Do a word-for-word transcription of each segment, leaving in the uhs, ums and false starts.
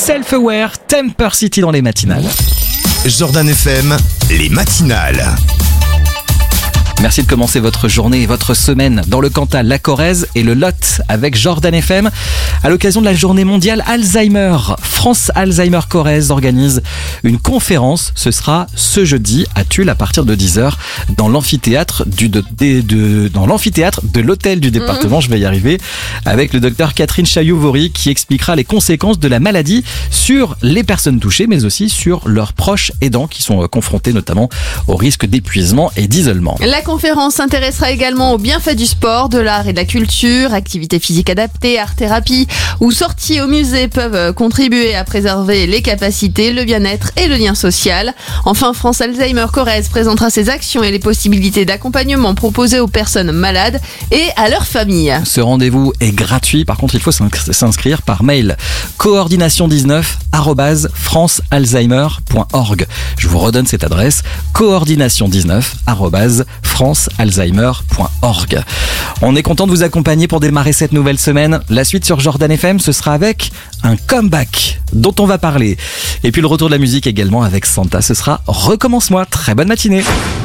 Self-Aware, Temper City dans les matinales. Jordan F M, les matinales. Merci de commencer votre journée et votre semaine dans le Cantal, la Corrèze et le Lot avec Jordan F M. À l'occasion de la journée mondiale Alzheimer, France Alzheimer Corrèze organise une conférence. Ce sera ce jeudi à Tulle à partir de dix heures dans l'amphithéâtre du, de, de, de, dans l'amphithéâtre de l'hôtel du département. Mmh. Je vais y arriver. Avec le docteur Catherine Chailloux-Vaury qui expliquera les conséquences de la maladie sur les personnes touchées, mais aussi sur leurs proches aidants qui sont confrontés notamment au risque d'épuisement et d'isolement. La conférence s'intéressera également aux bienfaits du sport, de l'art et de la culture. Activités physiques adaptées, art-thérapie ou sorties au musée peuvent contribuer à préserver les capacités, le bien-être et le lien social. Enfin, France Alzheimer Corrèze présentera ses actions et les possibilités d'accompagnement proposées aux personnes malades et à leurs familles. Ce rendez-vous est gratuit. Par contre, il faut s'inscrire par mail coordination dix-neuf arobase france alzheimer point org. Je vous redonne cette adresse coordination dix-neuf arobase france alzheimer point org. On est content de vous accompagner pour démarrer cette nouvelle semaine. La suite sur Jordan F M, ce sera avec un comeback dont on va parler. Et puis le retour de la musique également avec Santa. Ce sera Recommence-moi. Très bonne matinée.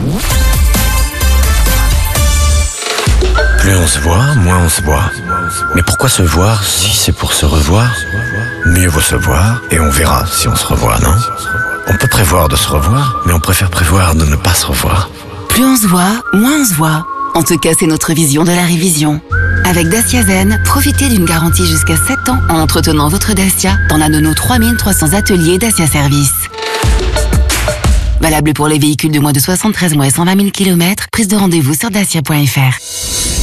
Plus on se voit, moins on se voit. Mais pourquoi se voir si c'est pour se revoir? Mieux vaut se voir et on verra si on se revoit, non? On peut prévoir de se revoir, mais on préfère prévoir de ne pas se revoir. Plus on se voit, moins on se voit. En tout cas, c'est notre vision de la révision. Avec Dacia Zen, profitez d'une garantie jusqu'à sept ans en entretenant votre Dacia dans l'un de nos trois mille trois cents ateliers Dacia Service. Valable pour les véhicules de moins de soixante-treize mois et cent vingt mille kilomètres. Prise de rendez-vous sur dacia point f r.